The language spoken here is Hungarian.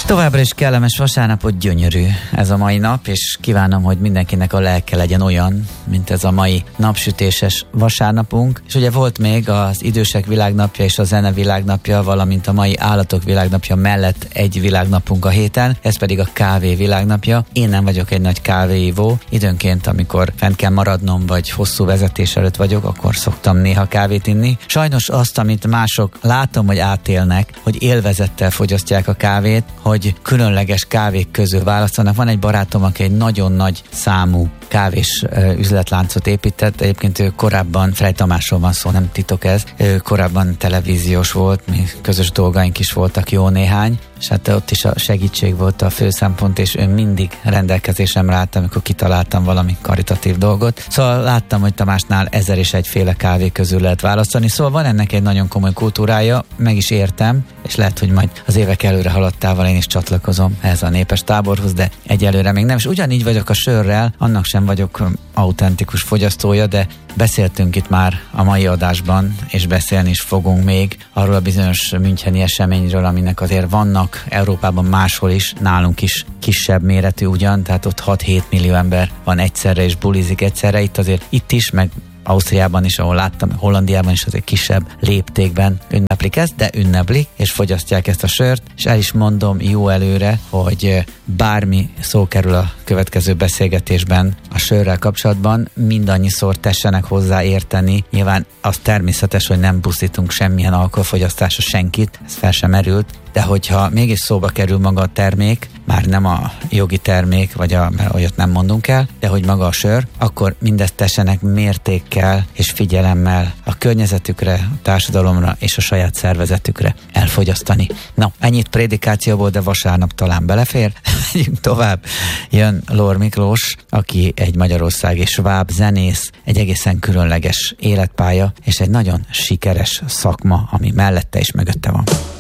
Továbbra is kellemes vasárnapot, gyönyörű ez a mai nap, és kívánom, hogy mindenkinek a lelke legyen olyan, mint ez a mai napsütéses vasárnapunk. És ugye volt még az idősek világnapja és a zene világnapja, valamint a mai állatok világnapja mellett egy világnapunk a héten, ez pedig a kávé világnapja. Én nem vagyok egy nagy kávéívó, időnként, amikor fent kell maradnom, vagy hosszú vezetés előtt vagyok, akkor szoktam néha kávét inni. Sajnos azt, amit mások látom, hogy átélnek, hogy élvezettel fogyasztják a kávét, hogy különleges kávék közül választanak. Van egy barátom, aki egy nagyon nagy számú kávés üzletláncot épített. Egyébként ő korábban, Frey Tamásról van szó, nem titok ez, ő korábban televíziós volt, mi közös dolgaink is voltak jó néhány, és hát ott is a segítség volt a fő szempont, és ő mindig rendelkezésemre állt, amikor kitaláltam valami karitatív dolgot. Szóval láttam, hogy Tamásnál 1001 féle kávé közül lehet választani, szóval van ennek egy nagyon komoly kultúrája, meg is értem, és lehet, hogy majd az évek előre haladtával én is csatlakozom ehhez a népes táborhoz, de egyelőre még nem. És ugyanígy vagyok a sörrel, annak sem vagyok autentikus fogyasztója, de beszéltünk itt már a mai adásban, és beszélni is fogunk még arról a bizonyos müncheni eseményről, aminek azért vannak Európában máshol is, nálunk is kisebb méretű ugyan, tehát ott 6-7 millió ember van egyszerre és bulizik egyszerre, itt is, meg Ausztriában is, ahol láttam, Hollandiában is azért kisebb léptékben ünneplik ezt, de ünneplik, és fogyasztják ezt a sört, és el is mondom jó előre, hogy bármi szó kerül a következő beszélgetésben a sörrel kapcsolatban, mindannyiszor tessenek hozzá érteni. Nyilván az természetes, hogy nem buszítunk semmilyen alkoholfogyasztásra senkit, ez fel sem merült, de hogyha mégis szóba kerül maga a termék, már nem a jogi termék, mert olyat nem mondunk el, de hogy maga a sör, akkor mindezt tessenek mértékkel és figyelemmel a környezetükre, a társadalomra és a saját szervezetükre elfogyasztani. Na, ennyit prédikációból, de vasárnap talán belefér. Megyünk tovább. Jön Lór Miklós, aki egy magyarországi sváb zenész, egy egészen különleges életpálya, és egy nagyon sikeres szakma, ami mellette és mögötte van.